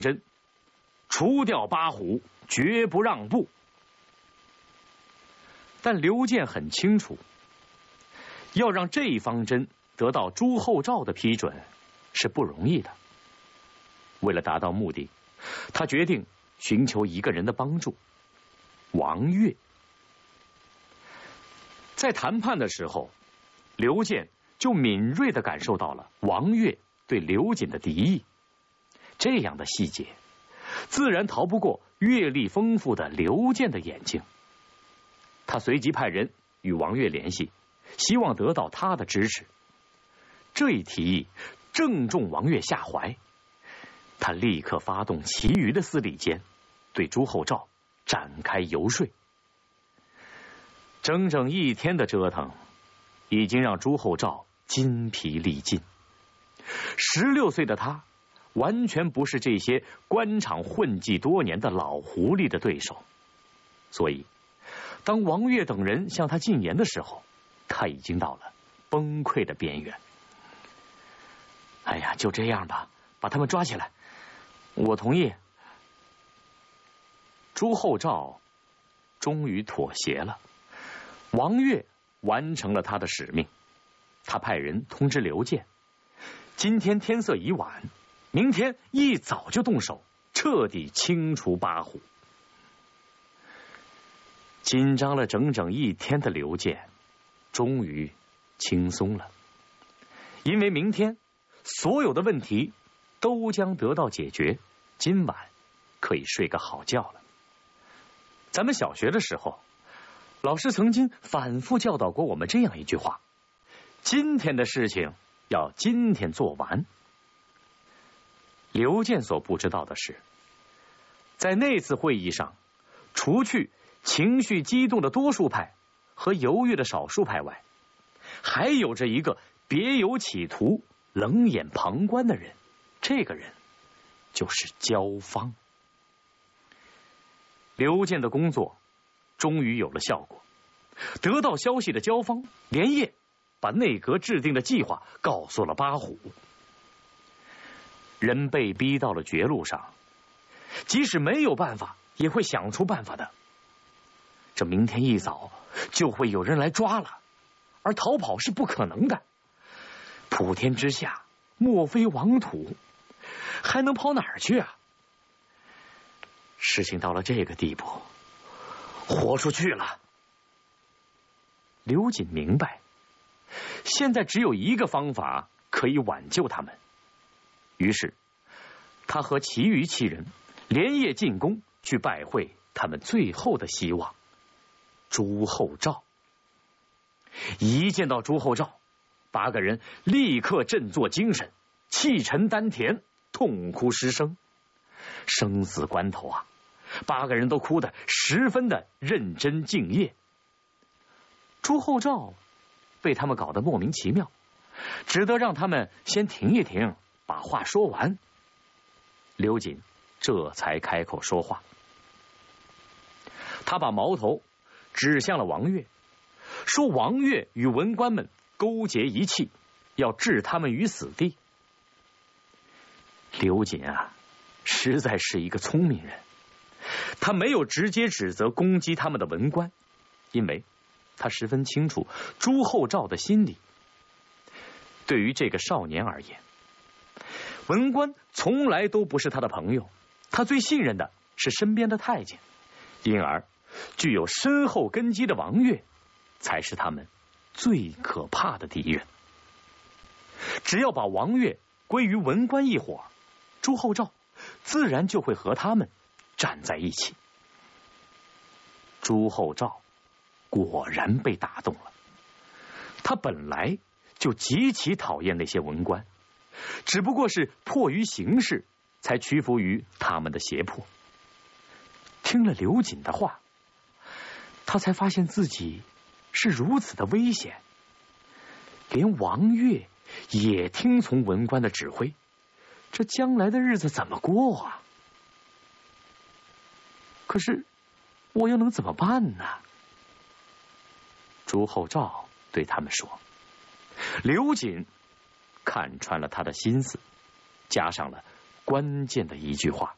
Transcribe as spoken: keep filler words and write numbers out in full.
针，除掉八虎，绝不让步。但刘健很清楚，要让这一方针得到朱厚照的批准是不容易的。为了达到目的，他决定寻求一个人的帮助——王悦。在谈判的时候，刘健就敏锐地感受到了王悦对刘瑾的敌意。这样的细节，自然逃不过阅历丰富的刘健的眼睛。他随即派人与王悦联系，希望得到他的支持。这一提议正中王悦下怀，他立刻发动其余的司礼监，对朱厚照展开游说。整整一天的折腾，已经让朱厚照筋疲力尽。十六岁的他，完全不是这些官场混迹多年的老狐狸的对手。所以，当王悦等人向他进言的时候，他已经到了崩溃的边缘。哎呀，就这样吧，把他们抓起来，我同意。朱厚照终于妥协了，王悦完成了他的使命。他派人通知刘健，今天天色已晚，明天一早就动手，彻底清除八虎。紧张了整整一天的刘健终于轻松了，因为明天所有的问题都将得到解决，今晚可以睡个好觉了。咱们小学的时候，老师曾经反复教导过我们这样一句话：今天的事情要今天做完。刘健所不知道的是，在那次会议上，除去情绪激动的多数派和犹豫的少数派外，还有着一个别有企图、冷眼旁观的人，这个人就是焦芳。刘健的工作终于有了效果，得到消息的焦芳连夜把内阁制定的计划告诉了八虎。人被逼到了绝路上，即使没有办法，也会想出办法的。这明天一早就会有人来抓了，而逃跑是不可能的。普天之下，莫非王土，还能跑哪儿去啊？事情到了这个地步，豁出去了。刘瑾明白，现在只有一个方法可以挽救他们。于是，他和其余七人连夜进宫去拜会他们最后的希望——朱厚照。一见到朱厚照，八个人立刻振作精神，气沉丹田，痛哭失声。生死关头啊，八个人都哭得十分的认真敬业。朱厚照被他们搞得莫名其妙，只得让他们先停一停，把话说完。刘瑾这才开口说话，他把矛头指向了王悦，说王悦与文官们勾结一气，要置他们于死地。刘瑾啊，实在是一个聪明人，他没有直接指责攻击他们的文官，因为他十分清楚朱厚照的心理。对于这个少年而言，文官从来都不是他的朋友，他最信任的是身边的太监，因而具有深厚根基的王悦才是他们最可怕的敌人。只要把王悦归于文官一伙，朱厚照自然就会和他们站在一起。朱厚照果然被打动了，他本来就极其讨厌那些文官，只不过是迫于形势才屈服于他们的胁迫。听了刘瑾的话，他才发现自己是如此的危险，连王悦也听从文官的指挥，这将来的日子怎么过啊？可是我又能怎么办呢？朱厚照对他们说。刘瑾看穿了他的心思，加上了关键的一句话：